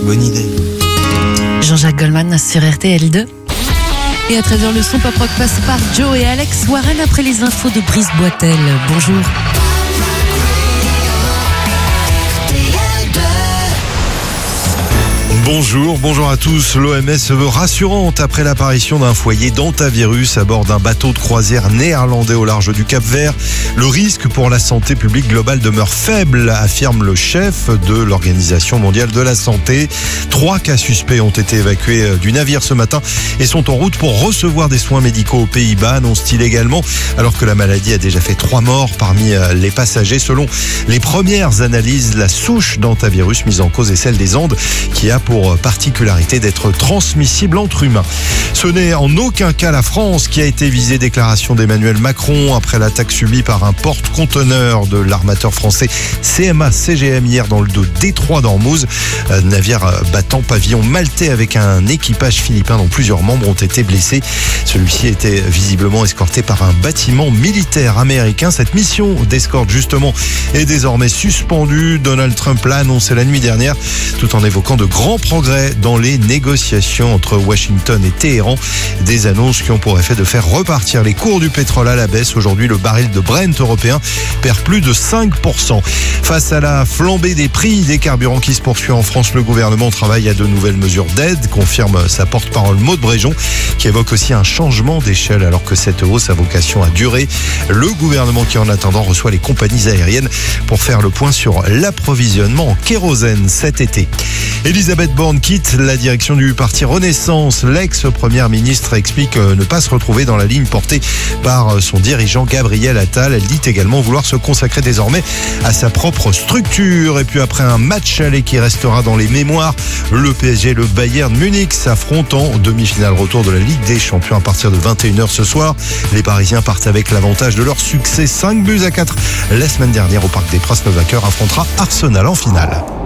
Bonne idée. Jean-Jacques Goldman sur RTL2. Et à 13h, le son pop rock passe par Joe et Alex Warren après les infos de Brice Boitel. Bonjour. Bonjour à tous. L'OMS se veut rassurante après l'apparition d'un foyer d'hantavirus à bord d'un bateau de croisière néerlandais au large du Cap-Vert. Le risque pour la santé publique globale demeure faible, affirme le chef de l'Organisation mondiale de la santé. 3 cas suspects ont été évacués du navire ce matin et sont en route pour recevoir des soins médicaux aux Pays-Bas, annonce-t-il également, alors que la maladie a déjà fait 3 morts parmi les passagers. Selon les premières analyses, la souche d'hantavirus mise en cause est celle des Andes, qui a pour particularité d'être transmissible entre humains. Ce n'est en aucun cas la France qui a été visée, déclaration d'Emmanuel Macron après l'attaque subie par un porte-conteneur de l'armateur français CMA-CGM hier dans le détroit d'Ormuz. Navire battant pavillon maltais avec un équipage philippin dont plusieurs membres ont été blessés. Celui-ci était visiblement escorté par un bâtiment militaire américain. Cette mission d'escorte justement est désormais suspendue. Donald Trump l'a annoncé la nuit dernière tout en évoquant de grands progrès dans les négociations entre Washington et Téhéran. Des annonces qui ont pour effet de faire repartir les cours du pétrole à la baisse. Aujourd'hui, le baril de Brent européen perd plus de 5%. Face à la flambée des prix des carburants qui se poursuit en France, le gouvernement travaille à de nouvelles mesures d'aide, confirme sa porte-parole Maud Bréjon, qui évoque aussi un changement d'échelle alors que cette hausse a vocation à durer. Le gouvernement qui en attendant reçoit les compagnies aériennes pour faire le point sur l'approvisionnement en kérosène cet été. Elisabeth Borne quitte la direction du parti Renaissance. L'ex-première ministre explique ne pas se retrouver dans la ligne portée par son dirigeant Gabriel Attal. Elle dit également vouloir se consacrer désormais à sa propre structure. Et puis après un match aller qui restera dans les mémoires, le PSG et le Bayern Munich s'affrontent en demi-finale retour de la Ligue des Champions à partir de 21h ce soir. Les Parisiens partent avec l'avantage de leur succès 5-4 la semaine dernière au Parc des Princes. Le vainqueur affrontera Arsenal en finale.